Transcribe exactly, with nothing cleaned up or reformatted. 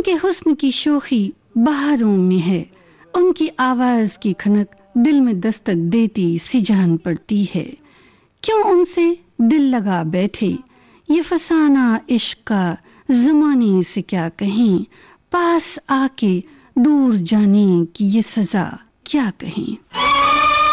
उनके हुस्न की शोखी बहारों में है, उनकी आवाज की खनक दिल में दस्तक देती सी जान पड़ती है। क्यों उनसे दिल लगा बैठे, ये फसाना इश्क का ज़माने से क्या कहें, पास आके दूर जाने की ये सजा क्या कहें।